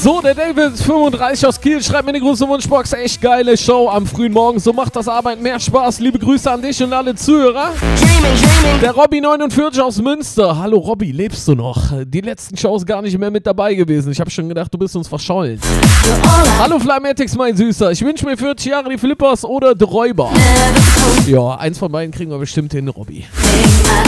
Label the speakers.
Speaker 1: So, der David 35 aus Kiel schreibt mir eine große Wunschbox. Echt geile Show am frühen Morgen. So macht das Arbeiten mehr Spaß. Liebe Grüße an dich und alle Zuhörer. Der Robby 49 aus Münster. Hallo Robby, lebst du noch? Die letzten Shows gar nicht mehr mit dabei gewesen. Ich habe schon gedacht, du bist uns verschollen. Hallo Flymatics, mein Süßer. Ich wünsche mir 40 Jahre die Flippers oder The Räuber. Ja, eins von beiden kriegen wir bestimmt hin, Robby.